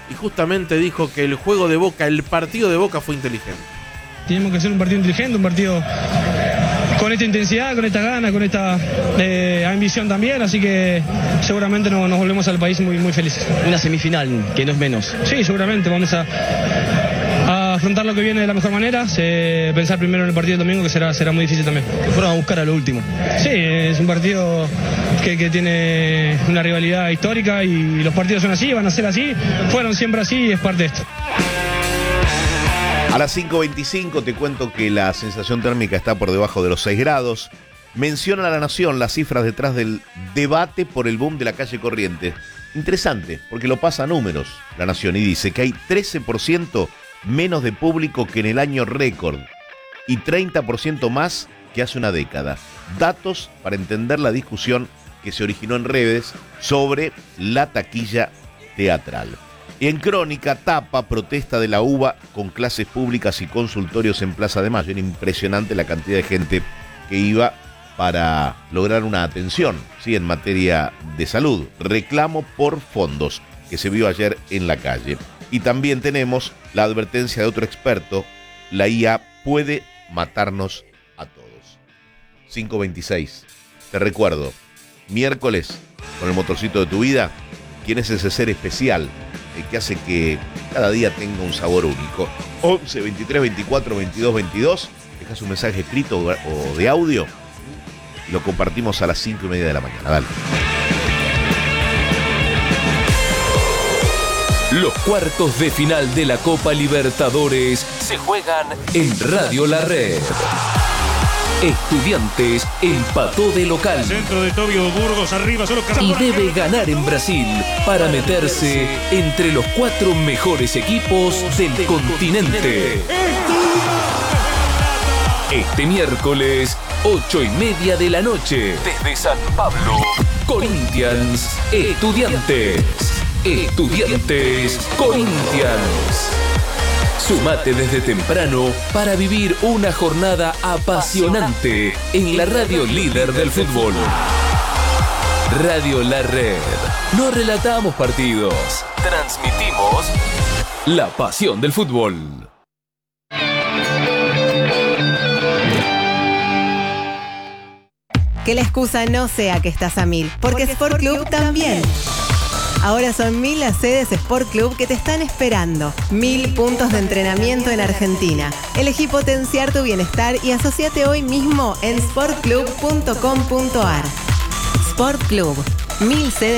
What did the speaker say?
y justamente dijo que el juego de Boca, el partido de Boca fue inteligente. Tenemos que hacer un partido inteligente, un partido con esta intensidad, con esta gana, con esta ambición también, así que seguramente nos volvemos al país muy, muy felices. Una semifinal, que no es menos. Sí, seguramente vamos a afrontar lo que viene de la mejor manera, pensar primero en el partido del domingo, que será muy difícil también. Fueron a buscar a lo último. Sí, es un partido que tiene una rivalidad histórica y los partidos son así, van a ser así, fueron siempre así y es parte de esto. A las 5:25 te cuento que la sensación térmica está por debajo de los 6 grados. Menciona a La Nación las cifras detrás del debate por el boom de la calle Corrientes. Interesante, porque lo pasa a números La Nación y dice que hay 13% menos de público que en el año récord y 30% más que hace una década. Datos para entender la discusión que se originó en redes sobre la taquilla teatral. Y en Crónica, tapa protesta de la UBA con clases públicas y consultorios en Plaza de Mayo. Era impresionante la cantidad de gente que iba para lograr una atención, ¿sí?, en materia de salud. Reclamo por fondos que se vio ayer en la calle. Y también tenemos la advertencia de otro experto: la IA puede matarnos a todos. 5:26. Te recuerdo, miércoles, con el motorcito de tu vida, ¿quién es ese ser especial que hace que cada día tenga un sabor único? 11 23 24 22 22. Dejas un mensaje escrito o de audio y lo compartimos a las 5:30 de la mañana. Dale. Los cuartos de final de la Copa Libertadores se juegan en Radio La Red. Estudiantes empató de local. Centro de Tobio Burgos, arriba, solo y debe ganar en Brasil para meterse entre los 4 mejores equipos del continente. Este miércoles, 8:30 de la noche, desde San Pablo, Corinthians, Estudiantes. Estudiantes, Corinthians. Sumate desde temprano para vivir una jornada apasionante en la radio líder del fútbol. Radio La Red. No relatamos partidos, transmitimos la pasión del fútbol. Que la excusa no sea que estás a 1000, porque Sport Club también. Ahora son 1000 las sedes Sport Club que te están esperando. 1000 puntos de entrenamiento en Argentina. Elegí potenciar tu bienestar y asociate hoy mismo en sportclub.com.ar. Sport Club. 1000 sedes.